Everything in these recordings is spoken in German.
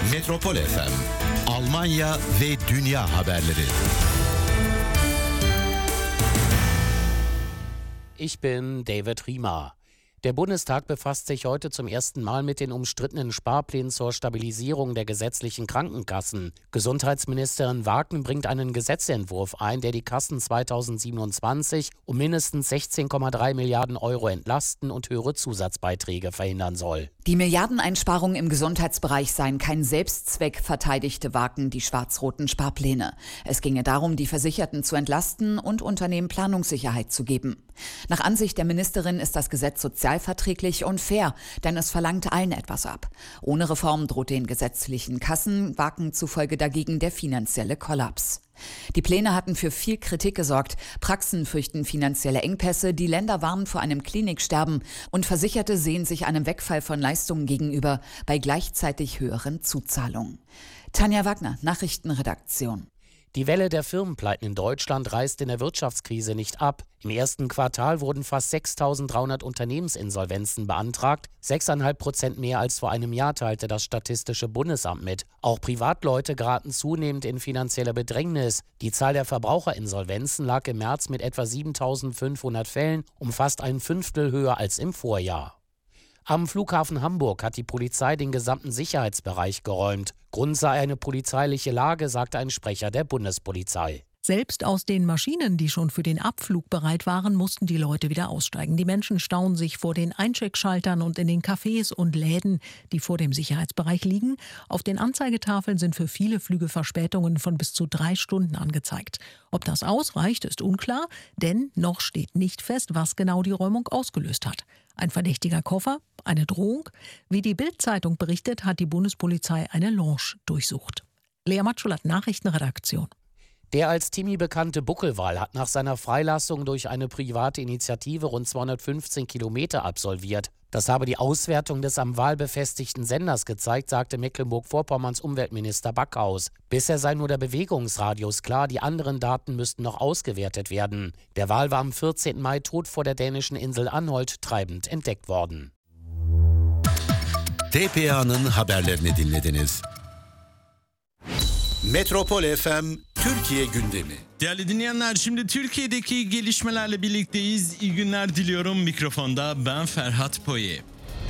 Metropol FM, Almanya ve dünya haberleri. Ich bin David Riemer. Der Bundestag befasst sich heute zum ersten Mal mit den umstrittenen Sparplänen zur Stabilisierung der gesetzlichen Krankenkassen. Gesundheitsministerin Wagner bringt einen Gesetzentwurf ein, der die Kassen 2027 um mindestens 16,3 Milliarden Euro entlasten und höhere Zusatzbeiträge verhindern soll. Die Milliardeneinsparungen im Gesundheitsbereich seien kein Selbstzweck, verteidigte Wagner die schwarz-roten Sparpläne. Es ginge darum, die Versicherten zu entlasten und Unternehmen Planungssicherheit zu geben. Nach Ansicht der Ministerin ist das Gesetz sozialverträglich und fair, denn es verlangt allen etwas ab. Ohne Reform droht den gesetzlichen Kassen Wagner zufolge dagegen der finanzielle Kollaps. Die Pläne hatten für viel Kritik gesorgt. Praxen fürchten finanzielle Engpässe, die Länder warnen vor einem Kliniksterben und Versicherte sehen sich einem Wegfall von Leistungen gegenüber bei gleichzeitig höheren Zuzahlungen. Tanja Wagner, Nachrichtenredaktion. Die Welle der Firmenpleiten in Deutschland reißt in der Wirtschaftskrise nicht ab. Im ersten Quartal wurden fast 6.300 Unternehmensinsolvenzen beantragt, 6,5% mehr als vor einem Jahr, teilte das Statistische Bundesamt mit. Auch Privatleute geraten zunehmend in finanzielle Bedrängnis. Die Zahl der Verbraucherinsolvenzen lag im März mit etwa 7.500 Fällen, um fast ein Fünftel höher als im Vorjahr. Am Flughafen Hamburg hat die Polizei den gesamten Sicherheitsbereich geräumt. Grund sei eine polizeiliche Lage, sagte ein Sprecher der Bundespolizei. Selbst aus den Maschinen, die schon für den Abflug bereit waren, mussten die Leute wieder aussteigen. Die Menschen stauen sich vor den Eincheckschaltern und in den Cafés und Läden, die vor dem Sicherheitsbereich liegen. Auf den Anzeigetafeln sind für viele Flüge Verspätungen von bis zu 3 Stunden angezeigt. Ob das ausreicht, ist unklar, denn noch steht nicht fest, was genau die Räumung ausgelöst hat. Ein verdächtiger Koffer? Eine Drohung? Wie die Bild-Zeitung berichtet, hat die Bundespolizei eine Lounge durchsucht. Lea Matschulat, Nachrichtenredaktion. Der als Timi bekannte Buckelwal hat nach seiner Freilassung durch eine private Initiative rund 215 Kilometer absolviert. Das habe die Auswertung des am Wal befestigten Senders gezeigt, sagte Mecklenburg-Vorpommerns Umweltminister Backhaus. Bisher sei nur der Bewegungsradius klar, die anderen Daten müssten noch ausgewertet werden. Der Wal war am 14. Mai tot vor der dänischen Insel Anholt treibend entdeckt worden. TPA'nın haberlerini dinlediniz. Metropol FM Türkiye gündemi. Değerli dinleyenler, şimdi Türkiye'deki gelişmelerle birlikteyiz. İyi günler diliyorum. Mikrofonda ben Ferhat Poye.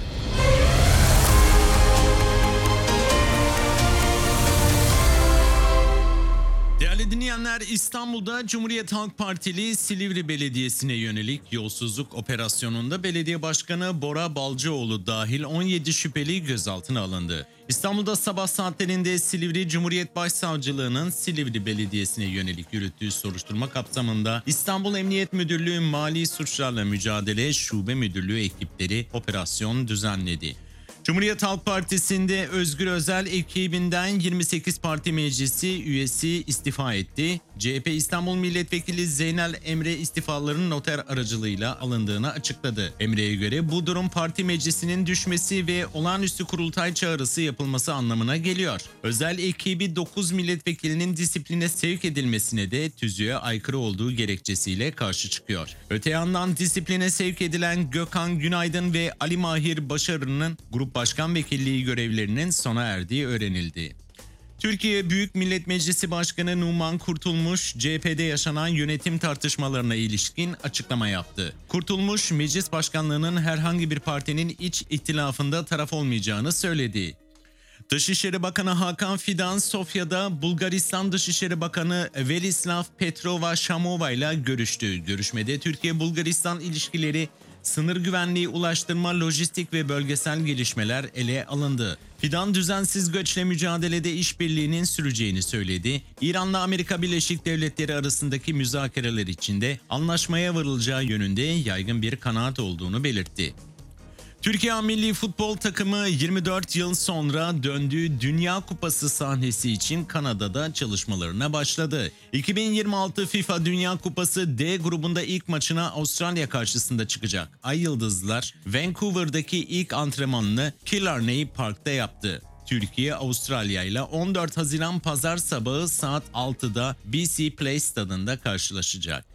Değerli dinleyenler, İstanbul'da Cumhuriyet Halk Partili Silivri Belediyesi'ne yönelik yolsuzluk operasyonunda belediye başkanı Bora Balcıoğlu dahil 17 şüpheli gözaltına alındı. İstanbul'da sabah saatlerinde Silivri Cumhuriyet Başsavcılığı'nın Silivri Belediyesi'ne yönelik yürüttüğü soruşturma kapsamında İstanbul Emniyet Müdürlüğü Mali Suçlarla Mücadele Şube Müdürlüğü ekipleri operasyon düzenledi. Cumhuriyet Halk Partisi'nde Özgür Özel ekibinden 28 parti meclisi üyesi istifa etti. CHP İstanbul Milletvekili Zeynel Emre istifalarının noter aracılığıyla alındığını açıkladı. Emre'ye göre bu durum parti meclisinin düşmesi ve olağanüstü kurultay çağrısı yapılması anlamına geliyor. Özel ekibi 9 milletvekilinin disipline sevk edilmesine de tüzüğe aykırı olduğu gerekçesiyle karşı çıkıyor. Öte yandan disipline sevk edilen Gökhan Günaydın ve Ali Mahir Başarı'nın Grup Başkan Vekilliği görevlerinin sona erdiği öğrenildi. Türkiye Büyük Millet Meclisi Başkanı Numan Kurtulmuş, CHP'de yaşanan yönetim tartışmalarına ilişkin açıklama yaptı. Kurtulmuş, meclis başkanlığının herhangi bir partinin iç ihtilafında taraf olmayacağını söyledi. Dışişleri Bakanı Hakan Fidan, Sofya'da Bulgaristan Dışişleri Bakanı Velislav Petrova Şamova ile görüştü. Görüşmede Türkiye-Bulgaristan ilişkileri, sınır güvenliği, ulaştırma, lojistik ve bölgesel gelişmeler ele alındı. Fidan, düzensiz göçle mücadelede işbirliğinin süreceğini söyledi. İran'la Amerika Birleşik Devletleri arasındaki müzakereler içinde anlaşmaya varılacağı yönünde yaygın bir kanaat olduğunu belirtti. Türkiye Milli Futbol Takımı 24 yıl sonra döndüğü Dünya Kupası sahnesi için Kanada'da çalışmalarına başladı. 2026 FIFA Dünya Kupası D grubunda ilk maçına Avustralya karşısında çıkacak. Ay Yıldızlılar Vancouver'daki ilk antrenmanını Killarney Park'ta yaptı. Türkiye Avustralya ile 14 Haziran Pazar sabahı saat 6'da BC Place stadında karşılaşacak.